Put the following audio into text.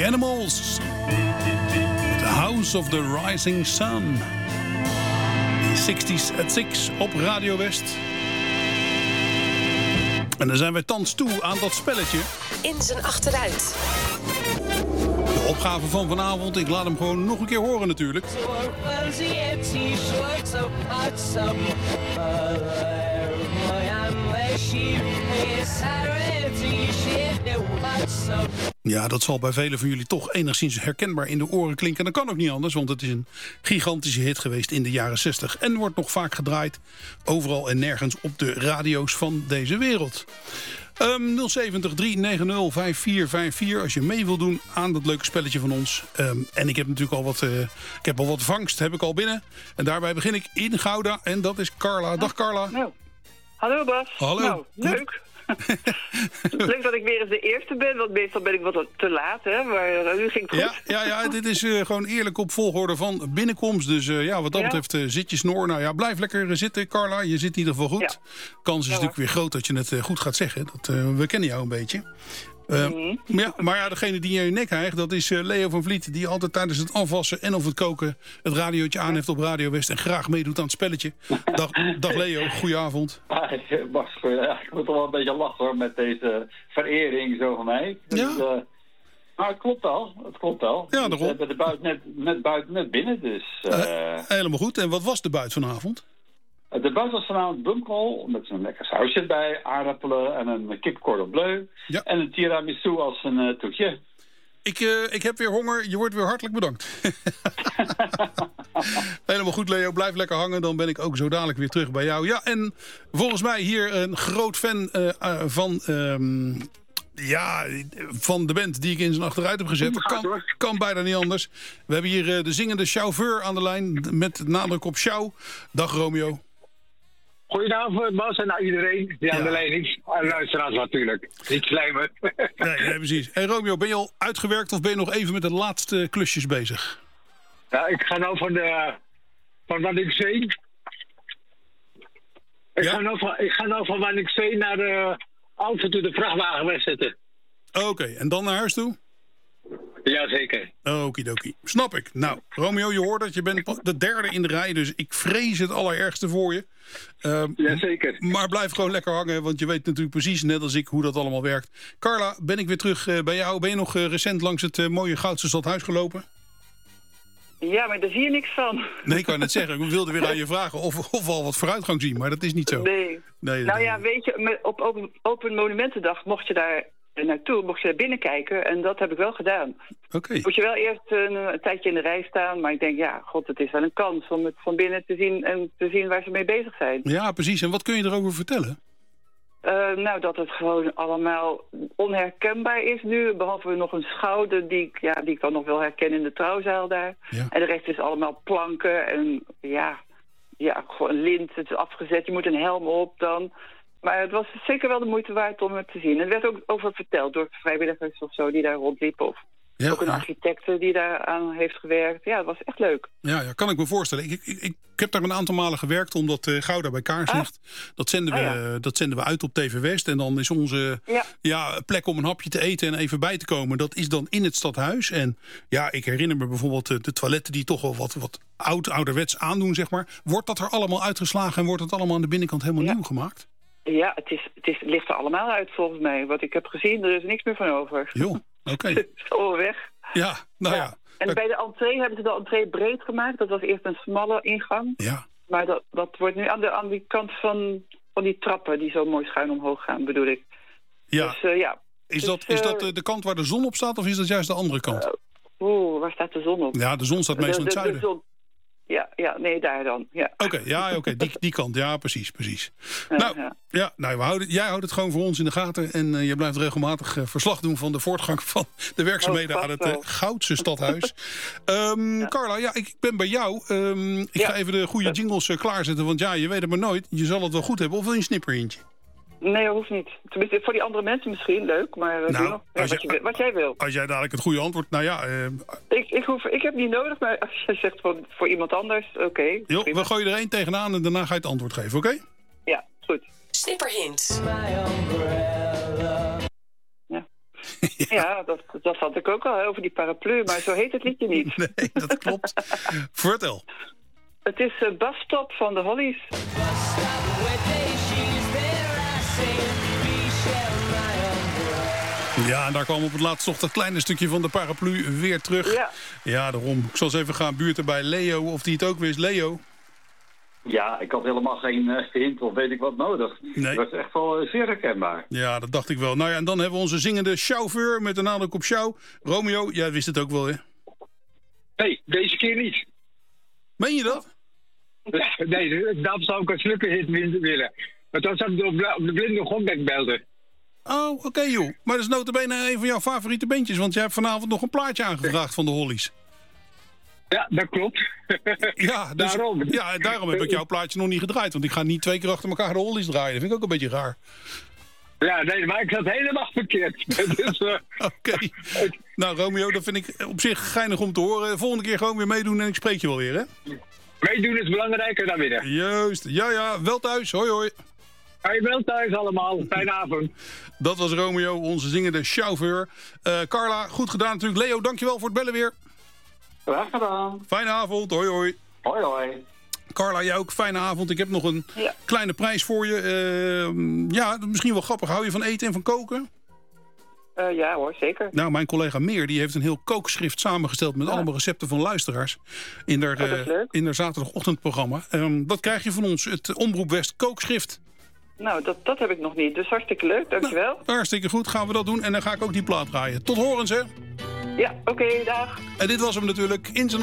The Animals. The House of the Rising Sun. 60s at 6 op Radio West. En dan zijn wij thans toe aan dat spelletje. In zijn achteruit. De opgave van vanavond, ik laat hem gewoon nog een keer horen natuurlijk. Ja, dat zal bij velen van jullie toch enigszins herkenbaar in de oren klinken. Dat kan ook niet anders, want het is een gigantische hit geweest in de jaren 60. En wordt nog vaak gedraaid, overal en nergens op de radio's van deze wereld. 070 390 5454 als je mee wil doen aan dat leuke spelletje van ons. En ik heb natuurlijk al wat vangst heb ik al binnen. En daarbij begin ik in Gouda en dat is Carla. Dag Carla. Nou, hallo Bas. Hallo. Nou, leuk. Leuk dat ik weer eens de eerste ben, want meestal ben ik wat te laat, hè? Maar nu ging het goed. Ja, dit is gewoon eerlijk op volgorde van binnenkomst. Dus wat dat betreft zit je snor. Nou ja, blijf lekker zitten, Carla. Je zit in ieder geval goed. Ja. Kans is natuurlijk weer groot dat je het goed gaat zeggen. We kennen jou een beetje. Maar degene die in je nek hijgt, dat is Leo van Vliet. Die altijd tijdens het afwassen en of het koken het radiootje aan heeft op Radio West. En graag meedoet aan het spelletje. Dag Leo, goedenavond. Bas, ik moet toch wel een beetje lachen hoor met deze verering zo van mij. Ja. Dus, maar het klopt wel. Ja, dus, we hebben de buit net buiten net binnen. Dus, helemaal goed. En wat was de buit vanavond? De buit was vanavond bloemkool met zo'n lekker sausje erbij, aardappelen en een kip cordon bleu. Ja. En een tiramisu als een toetje. Ik heb weer honger. Je wordt weer hartelijk bedankt. Helemaal goed, Leo. Blijf lekker hangen. Dan ben ik ook zo dadelijk weer terug bij jou. Ja, en volgens mij hier een groot fan van de band die ik in zijn achteruit heb gezet. Kan bijna niet anders. We hebben hier de zingende chauffeur aan de lijn met nadruk op sjouw. Dag Romeo. Goedenavond Bas en iedereen die aan de lijn is. En luisteraars natuurlijk. Niet slijmen. Nee, precies. En Romeo, ben je al uitgewerkt of ben je nog even met de laatste klusjes bezig? Ja, ik ga nou van Waddinxveen. Ik ga nou van Waddinxveen naar de auto toe de vrachtwagen wegzetten. Oké, en dan naar huis toe? Jazeker. Okidoki. Snap ik. Nou, Romeo, je hoort dat je bent de derde in de rij, dus ik vrees het allerergste voor je. Jazeker. Maar blijf gewoon lekker hangen, want je weet natuurlijk precies, net als ik, hoe dat allemaal werkt. Carla, ben ik weer terug bij jou. Ben je nog recent langs het mooie Goudse Stadhuis gelopen? Ja, maar daar zie je niks van. Nee, ik kan het zeggen. Ik wilde weer aan je vragen of we al wat vooruitgang zien, maar dat is niet zo. Nee. Ja, weet je, op Open Monumentendag mocht je daar naartoe, mocht je daar binnen kijken. En dat heb ik wel gedaan. Oké. Moet je wel eerst een tijdje in de rij staan. Maar ik denk, het is wel een kans om het van binnen te zien en te zien waar ze mee bezig zijn. Ja, precies. En wat kun je erover vertellen? Dat het gewoon allemaal onherkenbaar is nu. Behalve nog een schouder die ik dan nog wel herken in de trouwzaal daar. Ja. En de rest is allemaal planken en gewoon een lint. Het is afgezet, je moet een helm op dan. Maar het was zeker wel de moeite waard om het te zien. En er werd ook over verteld door vrijwilligers of zo die daar rondliepen. Of ook een architect die daar aan heeft gewerkt. Ja, het was echt leuk. Ja, kan ik me voorstellen. Ik heb daar een aantal malen gewerkt omdat Gouda bij Kaarslicht. Dat zenden we uit op TV West. En dan is onze plek om een hapje te eten en even bij te komen. Dat is dan in het stadhuis. En ik herinner me bijvoorbeeld de toiletten die toch wel wat ouderwets aandoen, zeg maar. Wordt dat er allemaal uitgeslagen en wordt het allemaal aan de binnenkant helemaal nieuw gemaakt? Ja, het ligt er allemaal uit volgens mij. Wat ik heb gezien, er is niks meer van over. Joh, oké. Het is allemaal weg. Ja, nou ja. En bij de entree hebben ze de entree breed gemaakt. Dat was eerst een smalle ingang. Ja. Maar dat wordt nu aan die kant van die trappen die zo mooi schuin omhoog gaan, bedoel ik. Ja. Dus, is dat de kant waar de zon op staat of is dat juist de andere kant? Waar staat de zon op? Ja, de zon staat meestal in het zuiden. De zon. Nee, daar dan. Ja. Oké, die kant. Ja, precies. Jij houdt het gewoon voor ons in de gaten. En je blijft regelmatig verslag doen van de voortgang van de werkzaamheden aan het Goudse Stadhuis. Carla, ik ben bij jou. Ik ga even de goede jingles klaarzetten. Want je weet het maar nooit. Je zal het wel goed hebben. Of wil je een snipperhintje? Nee, dat hoeft niet. Tenminste, voor die andere mensen misschien leuk, maar wat jij wil. Als jij dadelijk het goede antwoord... Ik heb niet nodig, maar als jij zegt voor iemand anders, oké. We gooien er één tegenaan en daarna ga je het antwoord geven, oké? Ja, goed. Snipperhint. Ja, dat had ik ook al over die paraplu, maar zo heet het liedje niet. Nee, dat klopt. Vertel. Het is Bus Stop van de Hollies. Ja, en daar kwam op het laatst toch dat kleine stukje van de paraplu weer terug. Ja, daarom. Ik zal eens even gaan buurten bij Leo, of die het ook wist. Leo? Ja, ik had helemaal geen hint of weet ik wat nodig. Nee. Dat is echt wel zeer herkenbaar. Ja, dat dacht ik wel. Nou ja, en dan hebben we onze zingende chauffeur met een nadruk op sjouw. Romeo, jij wist het ook wel, hè? Nee, deze keer niet. Meen je dat? Nee, daarom zou ik een slipperhit willen. Want dan zat ik op de blinde gokdek belden. Oh, oké, joh. Maar dat is nota bene een van jouw favoriete bandjes, want jij hebt vanavond nog een plaatje aangevraagd van de Hollies. Ja, dat klopt. Ja, dus, daarom heb ik jouw plaatje nog niet gedraaid. Want ik ga niet 2 keer achter elkaar de Hollies draaien. Dat vind ik ook een beetje raar. Ja, nee, maar ik zat helemaal verkeerd. Dus, Oké. Nou, Romeo, dat vind ik op zich geinig om te horen. Volgende keer gewoon weer meedoen en ik spreek je wel weer, hè? Meedoen is belangrijker dan winnen. Juist. Ja, wel thuis. Hoi, hoi. Hoi, wel thuis allemaal. Fijne avond. Dat was Romeo, onze zingende chauffeur. Carla, goed gedaan natuurlijk. Leo, dankjewel voor het bellen weer. Graag gedaan. Fijne avond. Hoi, hoi. Hoi, hoi. Carla, jij ook fijne avond. Ik heb nog een kleine prijs voor je. Ja, misschien wel grappig. Hou je van eten en van koken? Ja hoor, zeker. Nou, mijn collega Meer die heeft een heel kookschrift samengesteld met allemaal recepten van luisteraars in haar zaterdagochtendprogramma. Dat krijg je van ons, het Omroep West kookschrift. Nou, dat heb ik nog niet. Dus hartstikke leuk, dankjewel. Nou, hartstikke goed, gaan we dat doen. En dan ga ik ook die plaat draaien. Tot horens, hè? Ja, oké, dag. En dit was hem natuurlijk in zijn